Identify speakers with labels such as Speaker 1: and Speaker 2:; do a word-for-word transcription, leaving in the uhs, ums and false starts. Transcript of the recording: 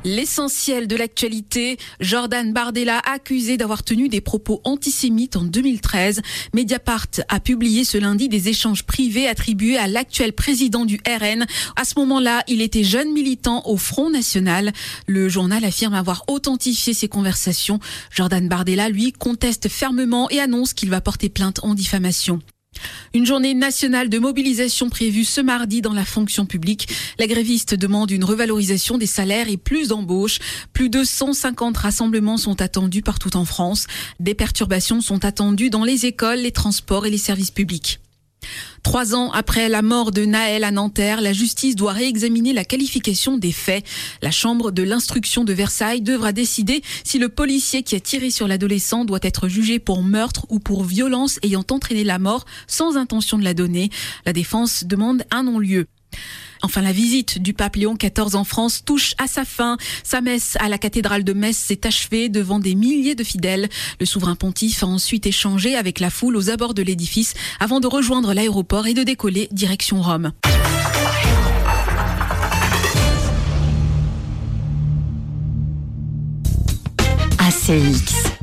Speaker 1: L'essentiel de l'actualité, Jordan Bardella accusé d'avoir tenu des propos antisémites en deux mille treize. Mediapart a publié ce lundi des échanges privés attribués à l'actuel président du R N. À ce moment-là, il était jeune militant au Front National. Le journal affirme avoir authentifié ces conversations. Jordan Bardella, lui, conteste fermement et annonce qu'il va porter plainte en diffamation. Une journée nationale de mobilisation prévue ce mardi dans la fonction publique. Les grévistes demandent une revalorisation des salaires et plus d'embauches. Plus de cent cinquante rassemblements sont attendus partout en France. Des perturbations sont attendues dans les écoles, les transports et les services publics. Trois ans après la mort de Nahel à Nanterre, la justice doit réexaminer la qualification des faits. La chambre de l'instruction de Versailles devra décider si le policier qui a tiré sur l'adolescent doit être jugé pour meurtre ou pour violence ayant entraîné la mort sans intention de la donner. La défense demande un non-lieu. Enfin, la visite du pape Léon quatorze en France touche à sa fin. Sa messe à la cathédrale de Metz s'est achevée devant des milliers de fidèles. Le souverain pontife a ensuite échangé avec la foule aux abords de l'édifice avant de rejoindre l'aéroport et de décoller direction Rome.
Speaker 2: A C X.